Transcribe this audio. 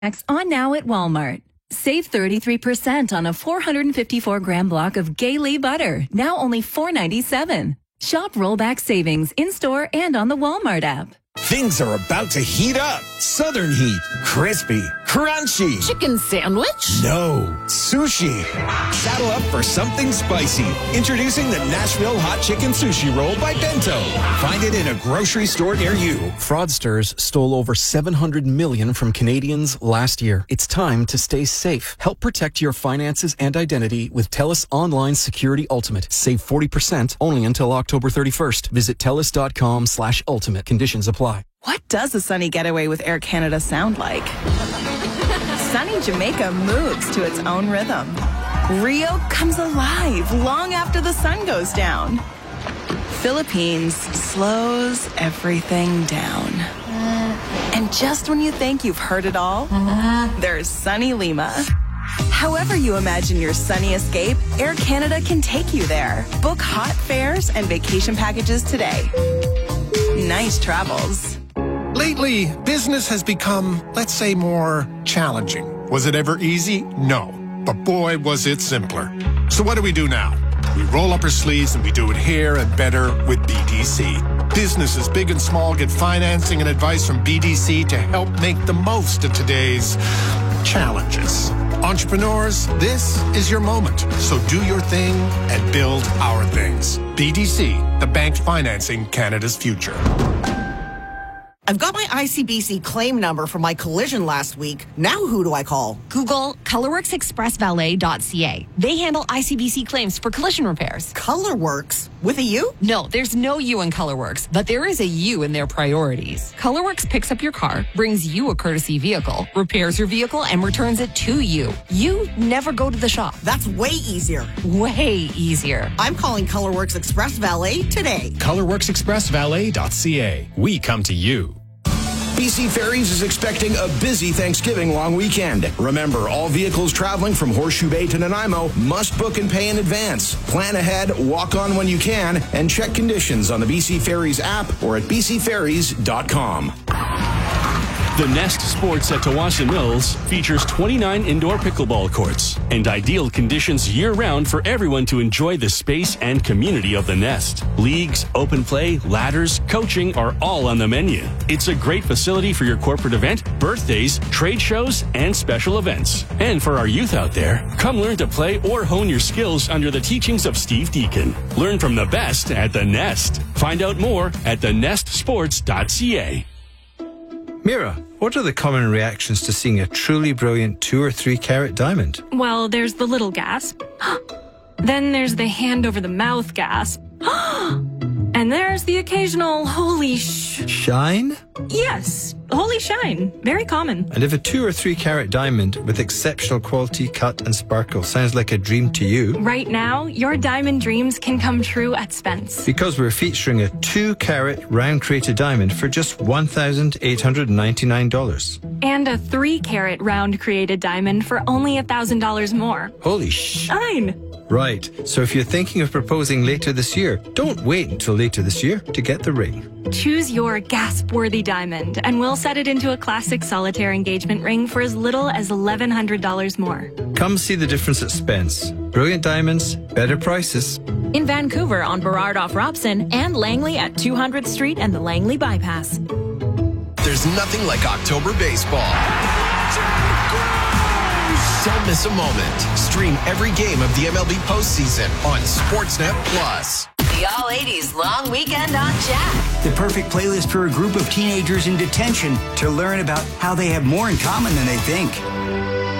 On now at Walmart. Save 33% on a 454-gram block of Gaylee butter, now only $4.97. Shop rollback savings in-store and on the Walmart app. Things are about to heat up. Southern heat. Crispy. Crunchy. Chicken sandwich? No. Sushi. Saddle up for something spicy. Introducing the Nashville Hot Chicken Sushi Roll by Bento. Find it in a grocery store near you. Fraudsters stole over $700 million from Canadians last year. It's time to stay safe. Help protect your finances and identity with TELUS Online Security Ultimate. Save 40% only until October 31st. Visit TELUS.com/ultimate. Conditions apply. What does a sunny getaway with Air Canada sound like? Sunny Jamaica moves to its own rhythm. Rio comes alive long after the sun goes down. Philippines slows everything down. And just when you think you've heard it all, there's sunny Lima. However you imagine your sunny escape, Air Canada can take you there. Book hot fares and vacation packages today. Nice travels. Lately, business has become, let's say, more challenging. Was it ever easy? No. But boy, was it simpler. So what do we do now? We roll up our sleeves and we do it here and better with BDC. Businesses big and small get financing and advice from BDC to help make the most of today's challenges. Entrepreneurs, this is your moment. So do your thing and build our things. BDC, the bank financing Canada's future. I've got my ICBC claim number for my collision last week. Now who do I call? Google ColorworksExpressValet.ca. They handle ICBC claims for collision repairs. ColorWorks? With a U? No, there's no U in ColorWorks, but there is a U in their priorities. ColorWorks picks up your car, brings you a courtesy vehicle, repairs your vehicle, and returns it to you. You never go to the shop. That's way easier. Way easier. I'm calling ColorWorks Express Valet today. ColorWorksExpressValet.ca. We come to you. BC Ferries is expecting a busy Thanksgiving long weekend. Remember, all vehicles traveling from Horseshoe Bay to Nanaimo must book and pay in advance. Plan ahead, walk on when you can, and check conditions on the BC Ferries app or at bcferries.com. The Nest Sports at Tawasin Mills features 29 indoor pickleball courts and ideal conditions year-round for everyone to enjoy the space and community of the Nest. Leagues, open play, ladders, coaching are all on the menu. It's a great facility for your corporate event, birthdays, trade shows, and special events. And for our youth out there, come learn to play or hone your skills under the teachings of Steve Deacon. Learn from the best at the Nest. Find out more at thenestsports.ca. Mira, what are the common reactions to seeing a truly brilliant 2 or 3 carat diamond? Well, there's the little gasp. Then there's the hand over the mouth gasp. And there's the occasional holy shine? Yes, holy shine. Very common. And if a 2 or 3 carat diamond with exceptional quality, cut and sparkle sounds like a dream to you, right now, your diamond dreams can come true at Spence. Because we're featuring a 2 carat round crated diamond for just $1,899. And a 3 carat round created diamond for only $1,000 more. Holy shine! Right, so if you're thinking of proposing later this year, don't wait until later this year to get the ring. Choose your gasp-worthy diamond, and we'll set it into a classic solitaire engagement ring for as little as $1,100 more. Come see the difference at Spence. Brilliant diamonds, better prices. In Vancouver on Burrard off Robson and Langley at 200th Street and the Langley Bypass. There's nothing like October baseball. Don't miss a moment. Stream every game of the MLB postseason on Sportsnet Plus. The All-80s Long Weekend on Jack. The perfect playlist for a group of teenagers in detention to learn about how they have more in common than they think.